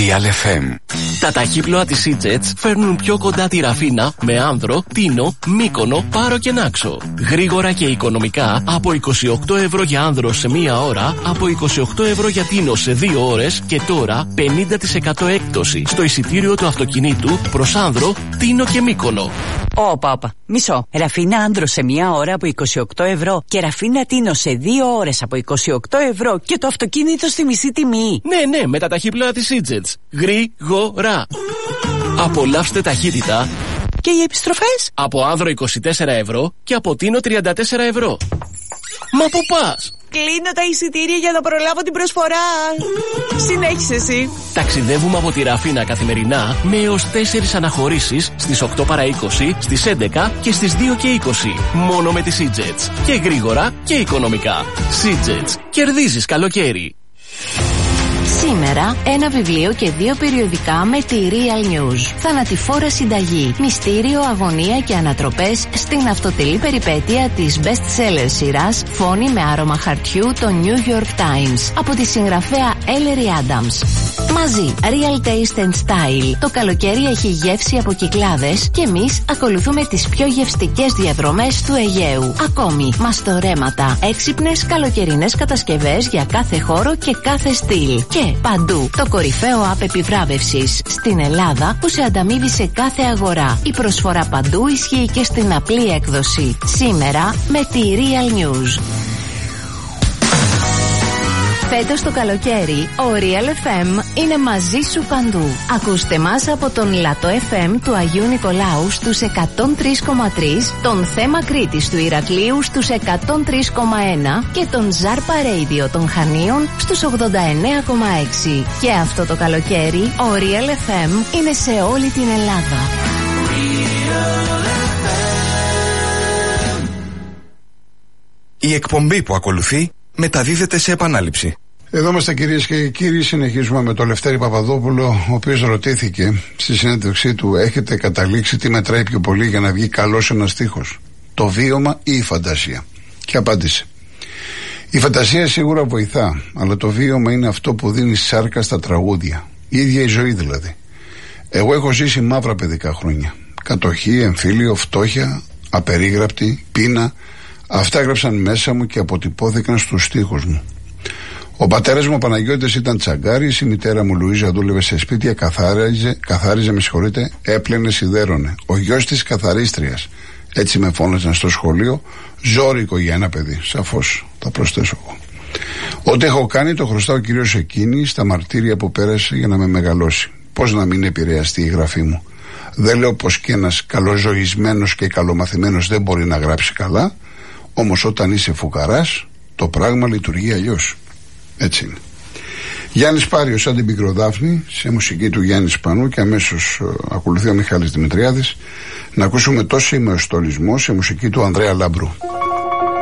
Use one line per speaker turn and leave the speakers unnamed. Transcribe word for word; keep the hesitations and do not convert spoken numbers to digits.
Real εφ εμ.
Τα ταχύπλοα της Σίτζετς φέρνουν πιο κοντά τη Ραφίνα με Άνδρο, Τίνο, Μύκονο, Πάρο και Νάξο. Γρήγορα και οικονομικά από είκοσι οκτώ ευρώ για Άνδρο σε μία ώρα, από είκοσι οκτώ ευρώ για Τίνο σε δύο ώρες και τώρα πενήντα τοις εκατό έκπτωση στο εισιτήριο του αυτοκινήτου προς Άνδρο, Τίνο και Μύκονο.
Όπα, όπα. Μισό. Ραφίνα Άνδρο σε μία ώρα από είκοσι οκτώ ευρώ και Ραφίνα Τίνο σε δύο ώρες από είκοσι οκτώ ευρώ και το αυτοκίνητο στη μισή τιμή.
Ναι, ναι, με τα ταχύπλοα της Σίτζετς. Γρήγορα. Απολαύστε ταχύτητα.
Και οι επιστροφές?
Από Άνδρο είκοσι τέσσερα ευρώ και από Τίνο τριάντα τέσσερα ευρώ. Μα πού πας?
Κλείνω τα εισιτήρια για να προλάβω την προσφορά. Συνέχισε εσύ.
Ταξιδεύουμε από τη Ραφίνα καθημερινά με έως τέσσερις αναχωρήσεις στις οκτώ παρά είκοσι, στις έντεκα και στις δύο και είκοσι. Μόνο με τη Σίτζετς. Και γρήγορα και οικονομικά. Σίτζετς. Κερδίζεις καλοκαίρι.
Σήμερα ένα βιβλίο και δύο περιοδικά με τη Real News. Θανατηφόρα συνταγή, μυστήριο, αγωνία και ανατροπές στην αυτοτελή περιπέτεια της best-seller σειράς Φόνη με άρωμα χαρτιού το New York Times από τη συγγραφέα Ellery Adams. Μαζί, Real Taste and Style. Το καλοκαίρι έχει γεύση από Κυκλάδες και εμείς ακολουθούμε τις πιο γευστικές διαδρομές του Αιγαίου. Ακόμη, μαστορέματα, έξυπνες καλοκαιρινές κατασκευές για κάθε χώρο και κάθε στυλ. Και παντού, το κορυφαίο app επιβράβευσης στην Ελλάδα που σε ανταμείβει σε κάθε αγορά. Η προσφορά παντού ισχύει και στην απλή έκδοση. Σήμερα με τη Real News. Φέτος το καλοκαίρι, ο Real εφ εμ είναι μαζί σου παντού. Ακούστε μας από τον Λατό εφ εμ του Αγίου Νικολάου στους εκατόν τρία κόμμα τρία, τον Θέμα Κρήτης του Ηρακλείου στους εκατόν τρία κόμμα ένα και τον Ζάρπα Radio των Χανίων στους ογδόντα εννέα κόμμα έξι. Και αυτό το καλοκαίρι, ο Real εφ εμ είναι σε όλη την Ελλάδα.
Η εκπομπή που ακολουθεί μεταδίδεται σε επανάληψη.
Εδώ είμαστε κυρίες και κύριοι, συνεχίζουμε με τον Λευτέρη Παπαδόπουλο, ο οποίος ρωτήθηκε στη συνέντευξή του: έχετε καταλήξει τι μετράει πιο πολύ για να βγει καλός ένας στίχος, το βίωμα ή η φαντασία? Και απάντησε: η φαντασία σίγουρα βοηθά, αλλά το βίωμα είναι αυτό που δίνει σάρκα στα τραγούδια, η ίδια η ζωή δηλαδή. Εγώ έχω ζήσει μαύρα παιδικά χρόνια, κατοχή, εμφύλιο, φτώχεια, απερίγραπτη, πείνα. Αυτά έγραψαν μέσα μου και αποτυπώθηκαν στους στίχους μου. Ο πατέρας μου ο Παναγιώτης ήταν τσαγκάρης, η μητέρα μου Λουίζα δούλευε σε σπίτια, καθάριζε, καθάριζε με συγχωρείτε, έπλαινε, σιδέρωνε. Ο γιος της καθαρίστριας, έτσι με φώναζαν στο σχολείο, ζώρικο για ένα παιδί, σαφώς θα προσθέσω εγώ. Ό,τι έχω κάνει το χρωστάω κυρίως εκείνη, στα μαρτύρια που πέρασε για να με μεγαλώσει. Πώς να μην επηρεαστεί η γραφή μου? Δεν λέω πως και ένας καλοζωισμένος και καλομαθημένος δεν μπορεί να γράψει καλά. Όμως όταν είσαι φουκαράς, το πράγμα λειτουργεί αλλιώς. Έτσι είναι. Γιάννης Πάριος, σαν την Πικροδάφνη, σε μουσική του Γιάννη Σπανού, και αμέσως uh, ακολουθεί ο Μιχάλης Δημητριάδης. Να ακούσουμε το Σημεοστολισμό σε μουσική του Ανδρέα Λάμπρου.